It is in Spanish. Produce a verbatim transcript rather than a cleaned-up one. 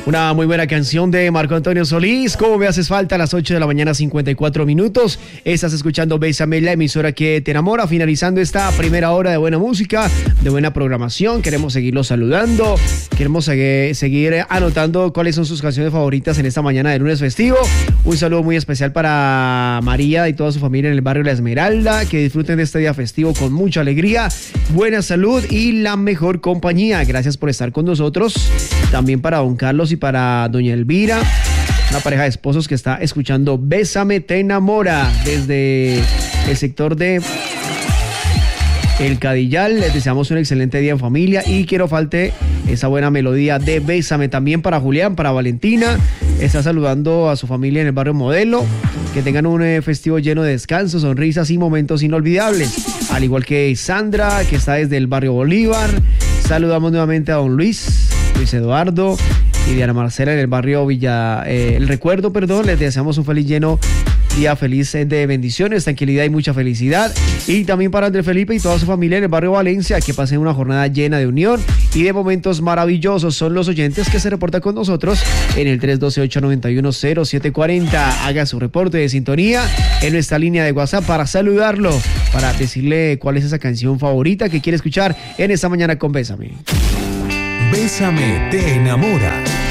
Una muy buena canción de Marco Antonio Solís. ¿Cómo me haces falta? A las ocho de la mañana, cincuenta y cuatro minutos. Estás escuchando Bésame, la emisora que te enamora. Finalizando esta primera hora de buena música, de buena programación. Queremos seguirlo saludando. Queremos seguir, seguir anotando cuáles son sus canciones favoritas en esta mañana de lunes festivo. Un saludo muy especial para María y toda su familia en el barrio La Esmeralda. Que disfruten de este día festivo con mucha alegría, buena salud y la mejor compañía. Gracias por estar con nosotros. También para don Carlos y para doña Elvira, una pareja de esposos que está escuchando Bésame te enamora desde el sector de El Cadillal. Les deseamos un excelente día en familia y quiero falte esa buena melodía de Bésame. También para Julián, para Valentina, está saludando a su familia en el barrio Modelo. Que tengan un eh, festivo lleno de descanso, sonrisas y momentos inolvidables. Al igual que Sandra, que está desde el barrio Bolívar. Saludamos nuevamente a don Luis, Luis Eduardo y Diana Marcela en el barrio Villa eh, El Recuerdo, perdón. Les deseamos un feliz lleno día feliz de bendiciones, tranquilidad y mucha felicidad. Y también para Andrés Felipe y toda su familia en el barrio Valencia, que pasen una jornada llena de unión y de momentos maravillosos. Son los oyentes que se reportan con nosotros en el tres uno dos, ocho nueve uno, cero siete cuatro cero. Haga su reporte de sintonía en nuestra línea de WhatsApp para saludarlo, para decirle cuál es esa canción favorita que quiere escuchar en esta mañana con Bésame. Bésame te enamora.